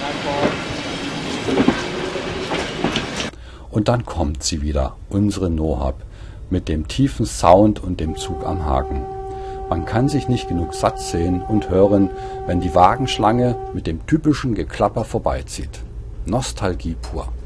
Und dann kommt sie wieder, unsere Nohab, mit dem tiefen Sound und dem Zug am Haken. Man kann sich nicht genug satt sehen und hören, wenn die Wagenschlange mit dem typischen Geklapper vorbeizieht. Nostalgie pur.